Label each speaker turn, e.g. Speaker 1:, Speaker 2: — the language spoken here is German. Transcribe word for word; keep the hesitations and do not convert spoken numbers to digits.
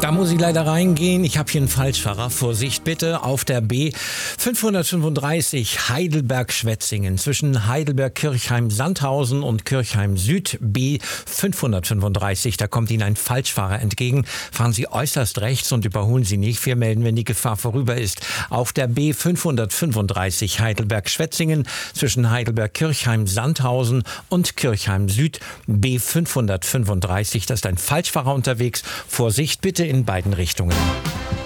Speaker 1: Da muss ich leider reingehen. Ich habe hier einen Falschfahrer. Vorsicht bitte auf der B fünfhundertfünfunddreißig Heidelberg-Schwetzingen zwischen Heidelberg-Kirchheim-Sandhausen und Kirchheim-Süd B fünfhundertfünfunddreißig. Da kommt Ihnen ein Falschfahrer entgegen. Fahren Sie äußerst rechts und überholen Sie nicht. Wir melden, wenn die Gefahr vorüber ist. Auf der B fünfhundertfünfunddreißig Heidelberg-Schwetzingen zwischen Heidelberg-Kirchheim-Sandhausen und Kirchheim-Süd B fünfhundertfünfunddreißig. Da ist ein Falschfahrer unterwegs. Vorsicht bitte in beiden Richtungen.